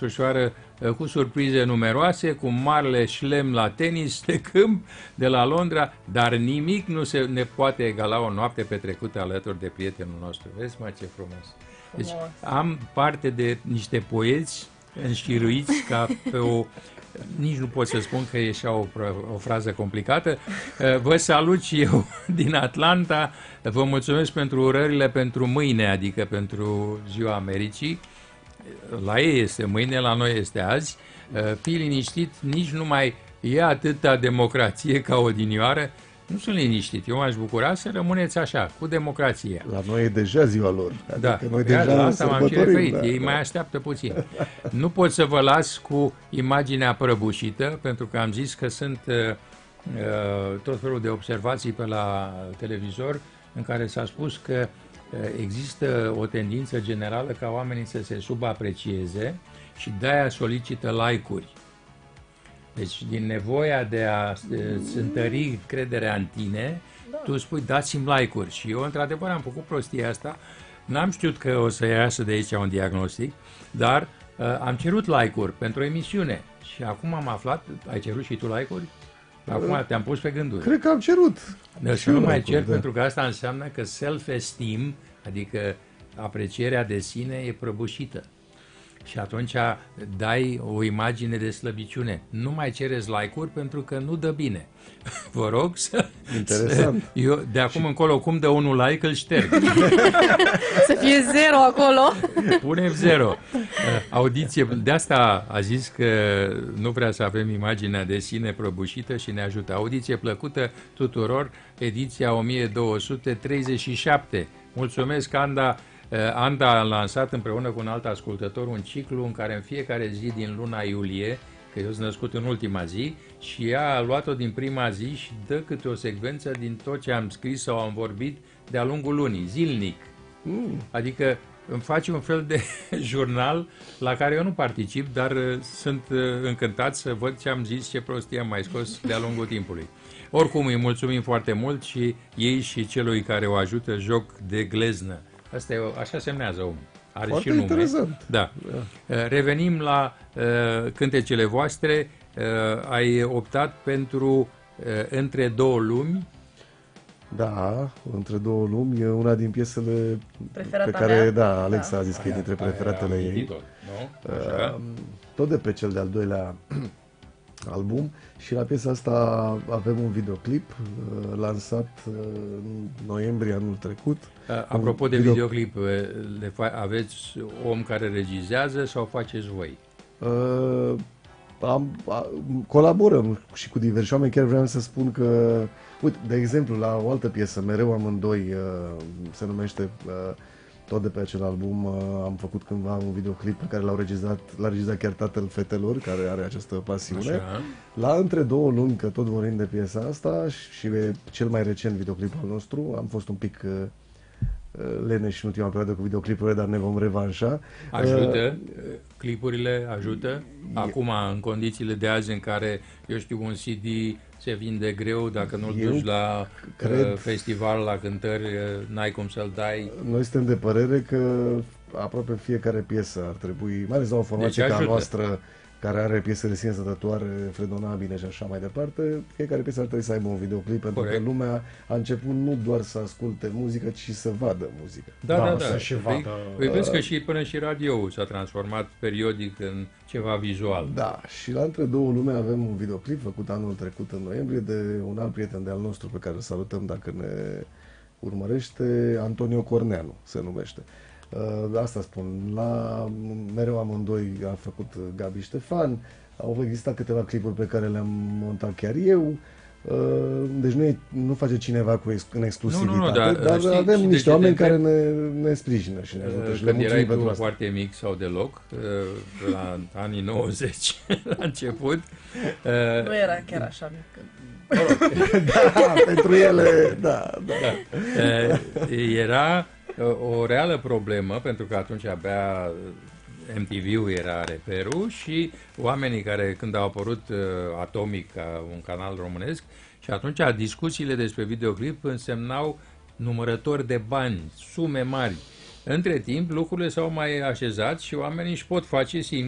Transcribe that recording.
desfășoară cu surprize numeroase, cu marele șlem la tenis de câmp de la Londra, dar nimic nu se ne poate egala o noapte petrecută alături de prietenul nostru. Vezi, mă, ce frumos! Deci am parte de niște poeți înșiruiți ca pe o... Nici nu pot să spun că e așa o frază complicată. Vă salut și eu din Atlanta. Vă mulțumesc pentru urările pentru mâine, adică pentru Ziua Americii. La ei este mâine, la noi este azi. Fii liniștit, nici nu mai e atâta democrație ca odinioară. Nu sunt liniștit. Eu m-aș bucura să rămâneți așa, cu democrație. La noi e deja ziua lor. Adică da, noi deja la asta m-am și referit. Da, ei mai așteaptă puțin. Nu pot să vă las cu imaginea prăbușită, pentru că am zis că sunt tot felul de observații pe la televizor în care s-a spus că există o tendință generală ca oamenii să se subaprecieze și de-aia solicită like-uri. Deci, din nevoia de a întări crederea în tine, tu spui, dați-mi like-uri. Și eu, într-adevăr, am făcut prostia asta. N-am știut că o să iasă de aici un diagnostic, dar am cerut like-uri pentru o emisiune. Și acum am aflat, ai cerut și tu like-uri? Acum te-am pus pe gânduri. Cred că am cerut. Să nu mai cer, pentru că asta înseamnă că self-esteem, adică aprecierea de sine, e prăbușită. Și atunci dai o imagine de slăbiciune. Nu mai cereți like-uri pentru că nu dă bine. Vă rog să... Interesant. Eu de acum încolo, cum dă unul like, îl șterg. Să fie 0 acolo. Punem 0. Audiție. De asta a zis că nu vrea să avem imaginea de sine prăbușită și ne ajută. Audiție plăcută tuturor, ediția 1237. Mulțumesc, Anda. Anda a lansat împreună cu un alt ascultător un ciclu în care în fiecare zi din luna iulie, că eu sunt născut în ultima zi, și ea a luat-o din prima zi și dă câte o secvență din tot ce am scris sau am vorbit de-a lungul lunii, zilnic. Adică îmi face un fel de jurnal la care eu nu particip, dar sunt încântat să văd ce am zis, ce prostie am mai scos de-a lungul timpului. Oricum îi mulțumim foarte mult și ei și celui care o ajută, Joc de Gleznă. Asta e, așa semnează omul. Are foarte și nume. interesant. Da. Revenim la cântecele voastre. Ai optat pentru Între două lumi. Da, Între două lumi e una din piesele Preferata pe care, mea. Alexa a zis că e dintre preferatele ei. Tot de pe cel de-al doilea album, și la piesa asta avem un videoclip lansat în noiembrie anul trecut. Apropo de videoclip, aveți om care regizează sau faceți voi? Colaborăm și cu diversi oameni. Chiar vreau să spun că, uite, de exemplu, la o altă piesă, Mereu amândoi, se numește, tot de pe acel album, am făcut cândva un videoclip pe care l-a regizat chiar tatăl fetelor, care are această pasiune. Așa. La Între două lumi, că tot vorbim de piesa asta, și e cel mai recent videoclip al nostru, am fost un pic leneși în ultima perioadă cu videoclipurile, dar ne vom revanșa. Ajută? Clipurile ajută? Acum, în condițiile de azi în care, eu știu, un CD se vinde greu, dacă nu-l duci la festival, la cântări, n-ai cum să-l dai. Noi suntem de părere că aproape fiecare piesă ar trebui, mai ales la o formație ca a noastră, care are piese de sine stătătoare, fredonabile și așa mai departe, fiecare piesă ar trebui să aibă un videoclip, pentru că lumea a început nu doar să asculte muzică, ci să vadă muzică. Da. Păi vezi că și până și radio s-a transformat periodic în ceva vizual. Da, și la Între două lume avem un videoclip făcut anul trecut în noiembrie de un alt prieten de-al nostru pe care îl salutăm dacă ne urmărește, Antonio Corneanu se numește. Asta spun, la Mereu amândoi a făcut Gabi Ștefan, au existat câteva clipuri pe care le-am montat chiar eu, deci nu face cineva în exclusivitate, dar avem niște oameni care ne sprijină și ne ajută și le mulțumim pentru asta. Foarte mic sau deloc, la anii 90, la început. Nu era chiar așa mic. Da, pentru ele, da. Era o reală problemă, pentru că atunci abia MTV-ul era reperul și oamenii care, când au apărut Atomic ca un canal românesc, și atunci discuțiile despre videoclip însemnau numărători de bani, sume mari. Între timp, lucrurile s-au mai așezat și oamenii își pot face